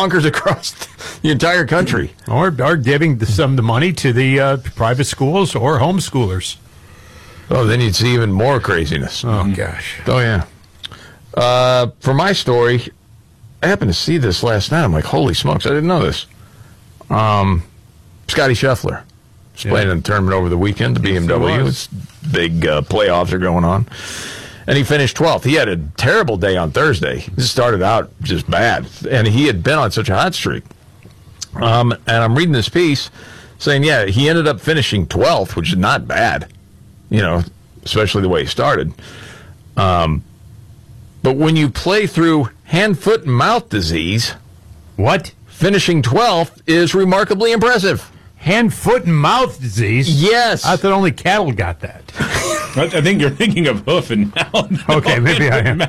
bonkers across the entire country. Or giving some of the money to the private schools or homeschoolers. Oh, then you'd see even more craziness. Oh, gosh. Oh, yeah. For my story, I happened to see this last night. I'm like, holy smokes, I didn't know this. Scotty Scheffler was playing in the tournament over the weekend, the BMW. It's big playoffs are going on. And he finished 12th. He had a terrible day on Thursday. He started out just bad. And he had been on such a hot streak. And I'm reading this piece saying, yeah, he ended up finishing 12th, which is not bad, especially the way he started. But when you play through hand, foot, and mouth disease, what? Finishing 12th is remarkably impressive. Hand, foot, and mouth disease? Yes. I thought only cattle got that. I think you're thinking of hoof and mouth. Okay, maybe I am.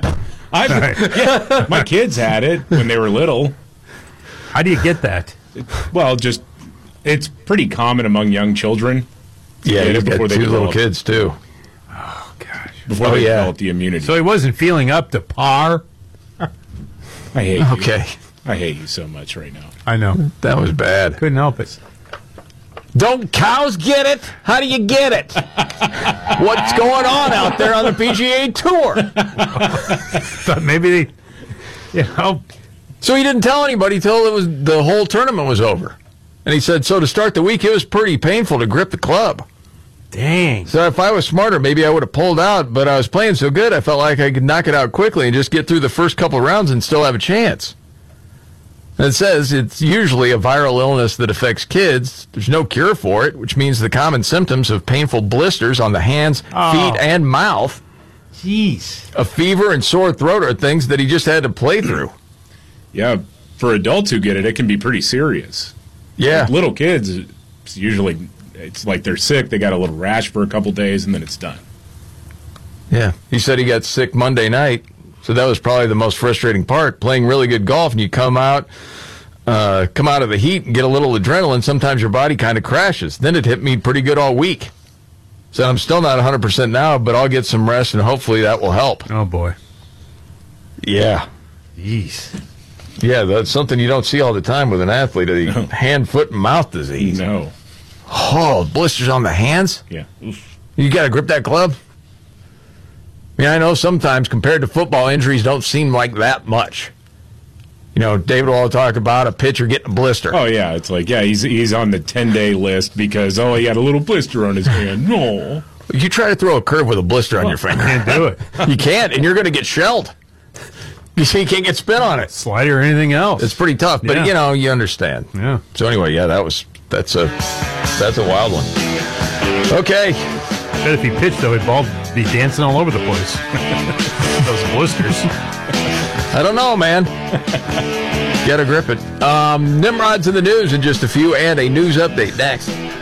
Yeah, my kids had it when they were little. How do you get that? Well, it's pretty common among young children. Yeah, you've got two little kids, too. Oh, gosh. Before they develop the immunity. So he wasn't feeling up to par? I hate you. Okay. I hate you so much right now. I know. That was bad. Couldn't help it. Don't cows get it? How do you get it? What's going on out there on the PGA Tour? Thought maybe So he didn't tell anybody till the whole tournament was over. And he said, so to start the week, it was pretty painful to grip the club. Dang. So if I was smarter, maybe I would have pulled out, but I was playing so good, I felt like I could knock it out quickly and just get through the first couple of rounds and still have a chance. And it says it's usually a viral illness that affects kids. There's no cure for it, which means the common symptoms of painful blisters on the hands, feet, and mouth, a fever and sore throat are things that he just had to play through. Yeah, for adults who get it, it can be pretty serious. Yeah. Like little kids, it's like they're sick, they got a little rash for a couple days, and then it's done. Yeah. He said he got sick Monday night. So that was probably the most frustrating part, playing really good golf, and you come out of the heat and get a little adrenaline. Sometimes your body kind of crashes. Then it hit me pretty good all week. So I'm still not 100% now, but I'll get some rest, and hopefully that will help. Oh, boy. Yeah. Jeez. Yeah, that's something you don't see all the time with an athlete, hand, foot, and mouth disease. No. Oh, blisters on the hands? Yeah. Oof. You got to grip that club? I know sometimes compared to football, injuries don't seem like that much. David will talk about a pitcher getting a blister. Oh, yeah. It's like, he's on the 10-day list because, he had a little blister on his hand. No. You try to throw a curve with a blister on your finger. You can't do it. You can't, and you're going to get shelled. You see, you can't get spin on it. Slider or anything else. It's pretty tough, but, you understand. Yeah. So, anyway, that's a wild one. Okay. I bet if he pitched, though, he'd be dancing all over the place. Those blisters. I don't know, man. Got to grip it. Nimrod's in the news in just a few, and a news update next.